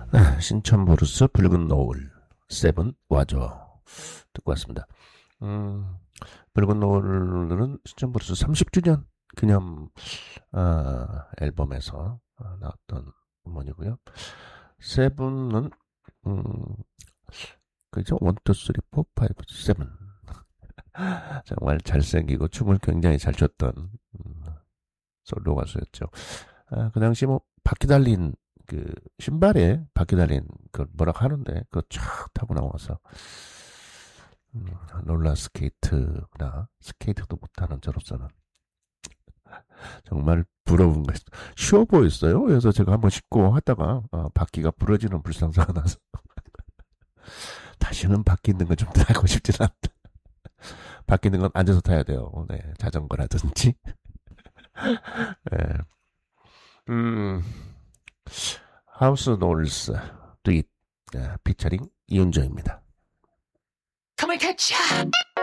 신촌 브루스 붉은 노을 세븐 와줘 듣고 왔습니다. 음, 붉은 노을은 신촌 브루스 30주년 기념 앨범에서 나왔던 음원이고요. 세븐은 음, 그죠? 1, 2, 3, 4, 5, 7 정말 잘생기고 춤을 굉장히 잘 췄던 솔로 가수였죠. 그 당시 뭐 바퀴 달린 그 신발에 바퀴 달린 그 뭐라 하는데 그거 쫙 타고 나와서 롤러 스케이트나 스케이트도 못하는 저로서는 정말 부러운 거였어요. 쉬워 보였어요. 그래서 제가 한번 신고 하다가 바퀴가 부러지는 불상사가 나서 다시는 바퀴 있는 건 좀 타고 싶진 않다. 바퀴 있는 건 앉아서 타야 돼요. 네, 자전거라든지. 네. 음, 하우스 놀스 듀잇 피처링 이윤정입니다. Come and catch ya!